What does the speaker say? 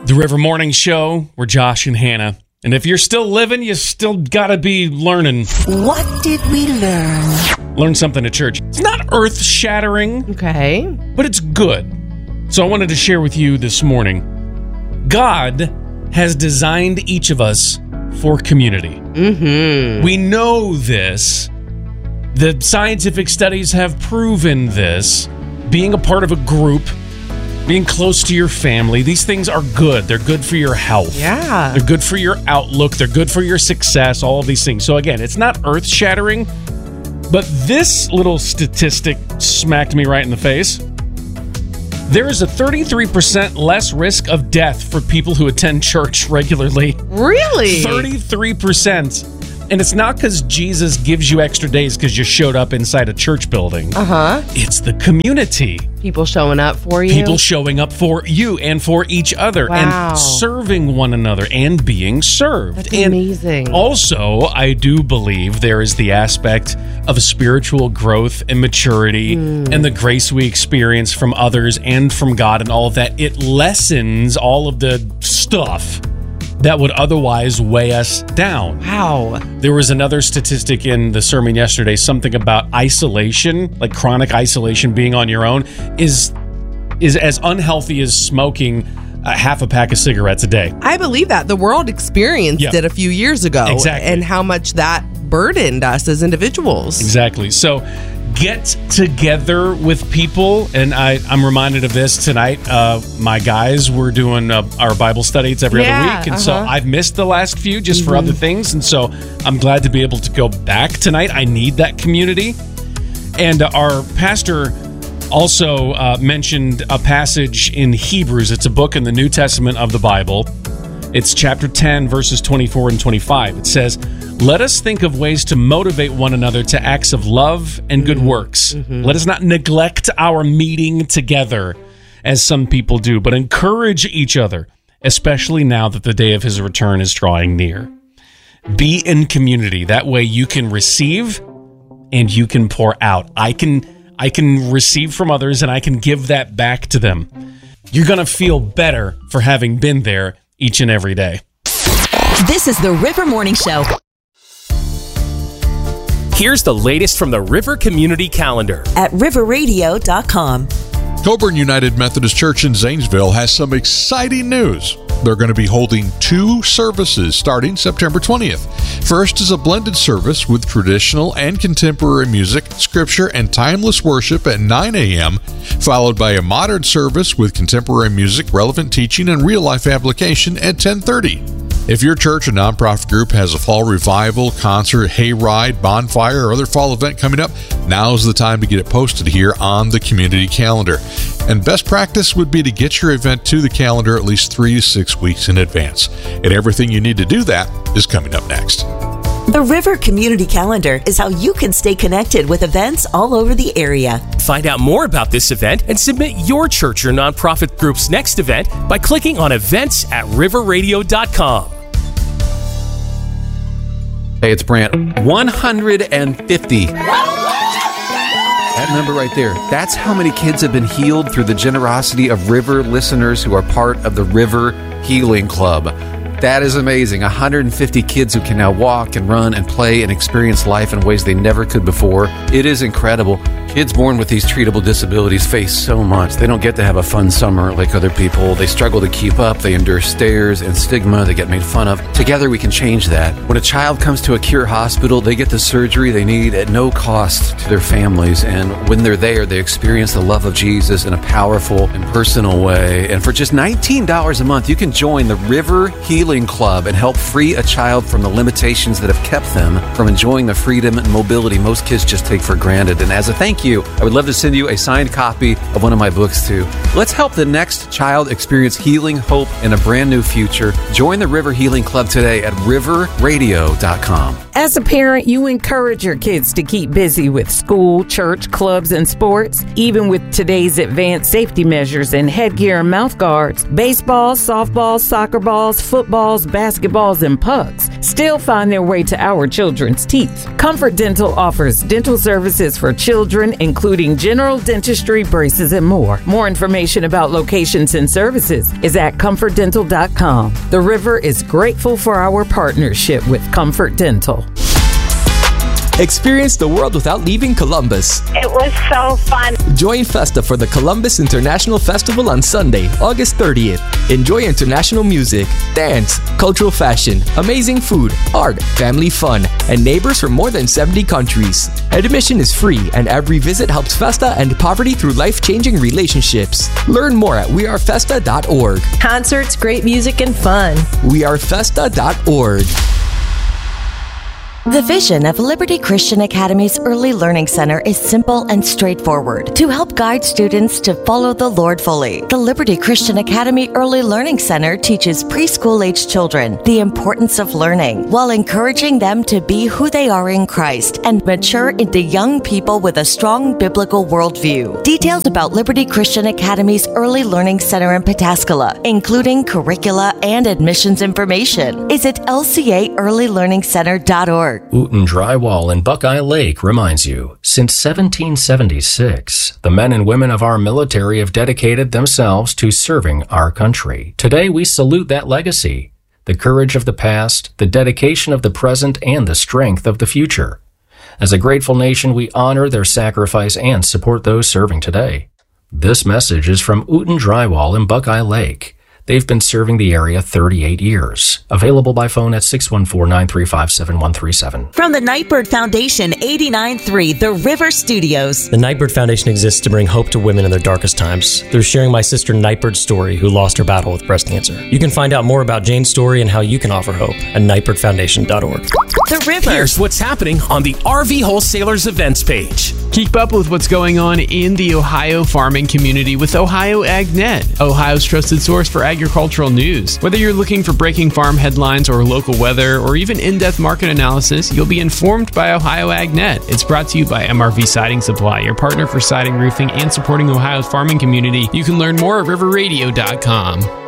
The River Morning Show. We're Josh and Hannah. And if you're still living, you still gotta be learning. What did we learn? Learn something at church. It's not earth-shattering. Okay. But it's good. So I wanted to share with you this morning. God has designed each of us for community. Mm-hmm. We know this. The scientific studies have proven this. Being a part of a group, being close to your family, these things are good. They're good for your health. Yeah. They're good for your outlook. They're good for your success, all of these things. So again, it's not earth-shattering, but this little statistic smacked me right in the face. There is a 33% less risk of death for people who attend church regularly. Really? 33%. And it's not because Jesus gives you extra days because you showed up inside a church building. Uh-huh. It's the community. People showing up for you? People showing up for you and for each other. Wow. And serving one another and being served. That's and amazing. Also, I do believe there is the aspect of spiritual growth and maturity and the grace we experience from others and from God and all of that. It lessens all of the stuff that would otherwise weigh us down. Wow. There was another statistic in the sermon yesterday, something about isolation, like chronic isolation, being on your own, is as unhealthy as smoking half a pack of cigarettes a day. I believe that. The world experienced it a few years ago. Exactly. And how much that burdened us as individuals. Exactly. So get together with people, and I'm reminded of this tonight. My guys were doing our Bible study. It's every other week, and so I've missed the last few just for other things, and so I'm glad to be able to go back tonight. I need that community. And our pastor also mentioned a passage in Hebrews. It's a book in the New Testament of the Bible. It's chapter 10, verses 24 and 25. It says, "Let us think of ways to motivate one another to acts of love and good works. Let us not neglect our meeting together, as some people do, but encourage each other, especially now that the day of his return is drawing near." Be in community. That way you can receive and you can pour out. I can receive from others and I can give that back to them. You're going to feel better for having been there each and every day. This is the River Morning Show. Here's the latest from the River Community Calendar at riverradio.com. Coburn United Methodist Church in Zanesville has some exciting news. They're going to be holding 2 services starting September 20th. First is a blended service with traditional and contemporary music, scripture, and timeless worship at 9 a.m., followed by a modern service with contemporary music, relevant teaching, and real-life application at 10:30. If your church or nonprofit group has a fall revival, concert, hayride, bonfire, or other fall event coming up, now's the time to get it posted here on the community calendar. And best practice would be to get your event to the calendar at least 3 to 6 weeks in advance. And everything you need to do that is coming up next. The River Community Calendar is how you can stay connected with events all over the area. Find out more about this event and submit your church or nonprofit group's next event by clicking on events at riverradio.com. Hey, it's Brant. 150. That number right there, that's how many kids have been healed through the generosity of River listeners who are part of the River Healing Club. That is amazing. 150 kids who can now walk and run and play and experience life in ways they never could before. It is incredible. Kids born with these treatable disabilities face so much. They don't get to have a fun summer like other people. They struggle to keep up. They endure stares and stigma. They get made fun of. Together we can change that. When a child comes to a Cure hospital, they get the surgery they need at no cost to their families. And when they're there, they experience the love of Jesus in a powerful and personal way. And for just $19 a month, you can join the River Healing Club and help free a child from the limitations that have kept them from enjoying the freedom and mobility most kids just take for granted. And as a thank you, I would love to send you a signed copy of one of my books too. Let's help the next child experience healing, hope, and a brand new future. Join the River Healing Club today at riverradio.com. As a parent, you encourage your kids to keep busy with school, church, clubs, and sports. Even with today's advanced safety measures and headgear and mouth guards, baseballs, softballs, soccer balls, footballs, basketballs, and pucks still find their way to our children's teeth. Comfort Dental offers dental services for children fun, including general dentistry, braces, and more. More information about locations and services is at ComfortDental.com. The River is grateful for our partnership with Comfort Dental. Experience the world without leaving Columbus. It was so fun. Join Festa for the Columbus International Festival on Sunday, August 30th. Enjoy international music, dance, cultural fashion, amazing food, art, family fun, and neighbors from more than 70 countries. Admission is free, and every visit helps Festa end poverty through life-changing relationships. Learn more at wearefesta.org. Concerts, great music, and fun. wearefesta.org. The vision of Liberty Christian Academy's Early Learning Center is simple and straightforward. To help guide students to follow the Lord fully, the Liberty Christian Academy Early Learning Center teaches preschool-age children the importance of learning while encouraging them to be who they are in Christ and mature into young people with a strong biblical worldview. Details about Liberty Christian Academy's Early Learning Center in Pataskala, including curricula and admissions information, is at lcaearlylearningcenter.org. Uten Drywall in Buckeye Lake reminds you, since 1776, the men and women of our military have dedicated themselves to serving our country. Today we salute that legacy, the courage of the past, the dedication of the present, and the strength of the future. As a grateful nation, we honor their sacrifice and support those serving today. This message is from Uten Drywall in Buckeye Lake. They've been serving the area 38 years. Available by phone at 614-935-7137. From the Nightbird Foundation, 89.3 The River Studios. The Nightbird Foundation exists to bring hope to women in their darkest times through sharing my sister Nightbird's story, who lost her battle with breast cancer. You can find out more about Jane's story and how you can offer hope at nightbirdfoundation.org. The River. Here's what's happening on the RV Wholesalers events page. Keep up with what's going on in the Ohio farming community with Ohio AgNet, Ohio's trusted source for agricultural news. Whether you're looking for breaking farm headlines or local weather or even in-depth market analysis, you'll be informed by Ohio AgNet. It's brought to you by MRV Siding Supply, your partner for siding, roofing, and supporting Ohio's farming community. You can learn more at riverradio.com.